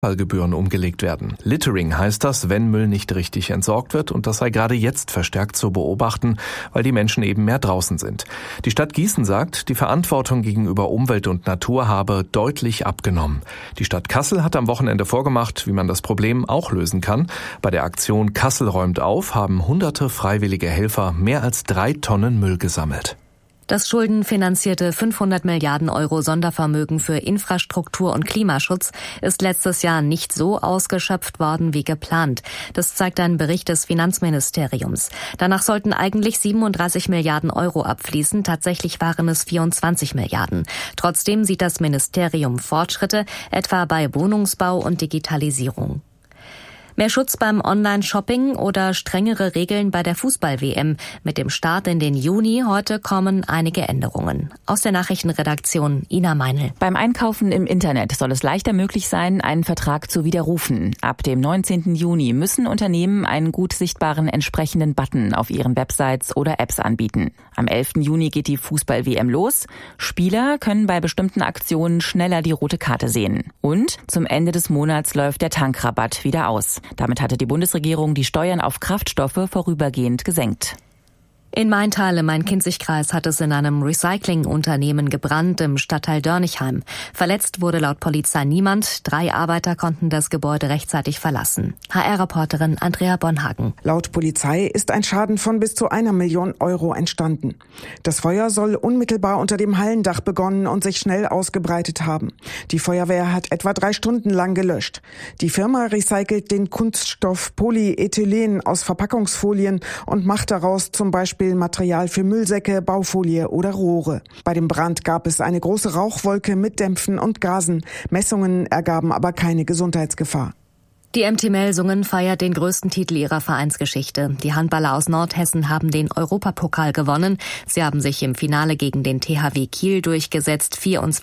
Abfallgebühren umgelegt werden. Littering heißt das, wenn Müll nicht richtig entsorgt wird, und das sei gerade jetzt verstärkt zu beobachten, weil die Menschen eben mehr draußen sind. Die Stadt Gießen sagt, die Verantwortung gegenüber Umwelt und Natur habe deutlich abgenommen. Die Stadt Kassel hat am Wochenende vorgemacht, wie man das Problem auch lösen kann. Bei der Aktion Kassel räumt auf haben hunderte freiwillige Helfer mehr als 3 Tonnen Müll gesammelt. Das schuldenfinanzierte 500 Milliarden Euro Sondervermögen für Infrastruktur und Klimaschutz ist letztes Jahr nicht so ausgeschöpft worden wie geplant. Das zeigt ein Bericht des Finanzministeriums. Danach sollten eigentlich 37 Milliarden Euro abfließen. Tatsächlich waren es 24 Milliarden. Trotzdem sieht das Ministerium Fortschritte, etwa bei Wohnungsbau und Digitalisierung. Mehr Schutz beim Online-Shopping oder strengere Regeln bei der Fußball-WM. Mit dem Start in den Juni heute kommen einige Änderungen. Aus der Nachrichtenredaktion Ina Meinl. Beim Einkaufen im Internet soll es leichter möglich sein, einen Vertrag zu widerrufen. Ab dem 19. Juni müssen Unternehmen einen gut sichtbaren entsprechenden Button auf ihren Websites oder Apps anbieten. Am 11. Juni geht die Fußball-WM los. Spieler können bei bestimmten Aktionen schneller die rote Karte sehen. Und zum Ende des Monats läuft der Tankrabatt wieder aus. Damit hatte die Bundesregierung die Steuern auf Kraftstoffe vorübergehend gesenkt. In Maintal im Main-Kinzig-Kreis hat es in einem Recyclingunternehmen gebrannt im Stadtteil Dörnigheim. Verletzt wurde laut Polizei niemand. 3 Arbeiter konnten das Gebäude rechtzeitig verlassen. HR-Reporterin Andrea Bonhagen. Laut Polizei ist ein Schaden von bis zu 1 Million Euro entstanden. Das Feuer soll unmittelbar unter dem Hallendach begonnen und sich schnell ausgebreitet haben. Die Feuerwehr hat etwa 3 Stunden lang gelöscht. Die Firma recycelt den Kunststoff Polyethylen aus Verpackungsfolien und macht daraus zum Beispiel Material für Müllsäcke, Baufolie oder Rohre. Bei dem Brand gab es eine große Rauchwolke mit Dämpfen und Gasen. Messungen ergaben aber keine Gesundheitsgefahr. Die MT Melsungen feiert den größten Titel ihrer Vereinsgeschichte. Die Handballer aus Nordhessen haben den Europapokal gewonnen. Sie haben sich im Finale gegen den THW Kiel durchgesetzt,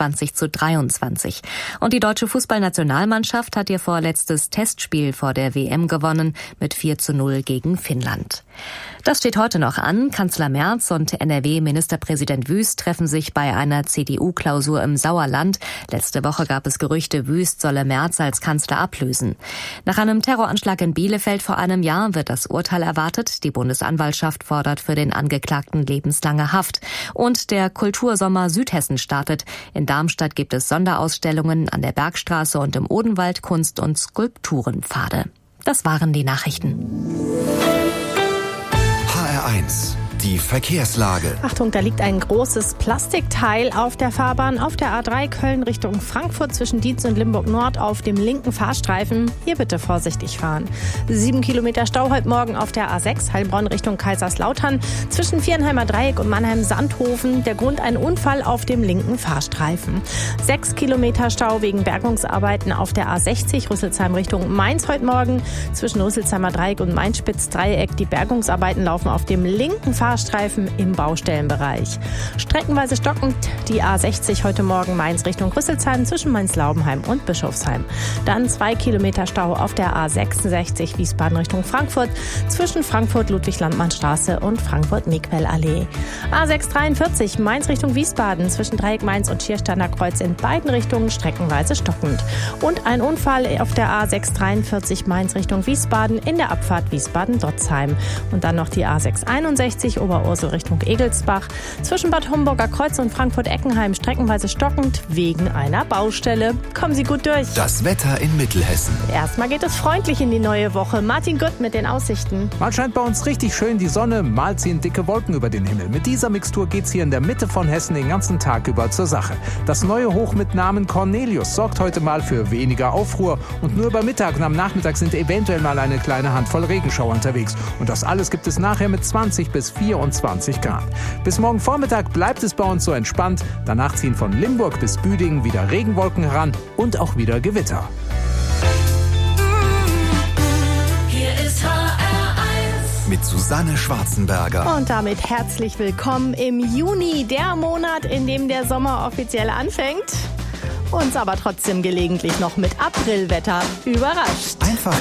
24:23. Und die deutsche Fußballnationalmannschaft hat ihr vorletztes Testspiel vor der WM gewonnen mit 4:0 gegen Finnland. Das steht heute noch an. Kanzler Merz und NRW-Ministerpräsident Wüst treffen sich bei einer CDU-Klausur im Sauerland. Letzte Woche gab es Gerüchte, Wüst solle Merz als Kanzler ablösen. Nach einem Terroranschlag in Bielefeld vor einem Jahr wird das Urteil erwartet. Die Bundesanwaltschaft fordert für den Angeklagten lebenslange Haft. Und der Kultursommer Südhessen startet. In Darmstadt gibt es Sonderausstellungen an der Bergstraße und im Odenwald, Kunst- und Skulpturenpfade. Das waren die Nachrichten. HR1, die Verkehrslage. Achtung, da liegt ein großes Plastikteil auf der Fahrbahn auf der A3 Köln Richtung Frankfurt zwischen Dietz und Limburg Nord auf dem linken Fahrstreifen. Hier bitte vorsichtig fahren. 7 Kilometer Stau heute Morgen auf der A6 Heilbronn Richtung Kaiserslautern zwischen Vierenheimer Dreieck und Mannheim-Sandhofen. Der Grund ein Unfall auf dem linken Fahrstreifen. 6 Kilometer Stau wegen Bergungsarbeiten auf der A60 Rüsselsheim Richtung Mainz heute Morgen zwischen Rüsselsheimer Dreieck und Mainz-Spitz-Dreieck. Die Bergungsarbeiten laufen auf dem linken Fahrstreifen im Baustellenbereich. Streckenweise stockend die A60 heute Morgen Mainz Richtung Rüsselsheim zwischen Mainz-Laubenheim und Bischofsheim. Dann 2 Kilometer Stau auf der A66 Wiesbaden Richtung Frankfurt zwischen Frankfurt-Ludwig-Landmann-Straße und Frankfurt-Megwell-Allee. A643 Mainz Richtung Wiesbaden zwischen Dreieck Mainz und Schiersteiner Kreuz in beiden Richtungen streckenweise stockend. Und ein Unfall auf der A643 Mainz Richtung Wiesbaden in der Abfahrt Wiesbaden-Dotzheim. Und dann noch die A661 Oberursel Richtung Egelsbach zwischen Bad Homburger Kreuz und Frankfurt-Eckenheim streckenweise stockend wegen einer Baustelle. Kommen Sie gut durch. Das Wetter in Mittelhessen. Erstmal geht es freundlich in die neue Woche. Martin Gott mit den Aussichten. Mal scheint bei uns richtig schön die Sonne, mal ziehen dicke Wolken über den Himmel. Mit dieser Mixtur geht's hier in der Mitte von Hessen den ganzen Tag über zur Sache. Das neue Hoch mit Namen Cornelius sorgt heute mal für weniger Aufruhr. Und nur über Mittag und am Nachmittag sind eventuell mal eine kleine Handvoll Regenschauer unterwegs. Und das alles gibt es nachher mit 20 bis 24 Grad. Bis morgen Vormittag bleibt es bei uns so entspannt. Danach ziehen von Limburg bis Büdingen wieder Regenwolken heran und auch wieder Gewitter. Hier ist HR1 mit Susanne Schwarzenberger. Und damit herzlich willkommen im Juni, der Monat, in dem der Sommer offiziell anfängt. Uns aber trotzdem gelegentlich noch mit Aprilwetter überrascht. Einfach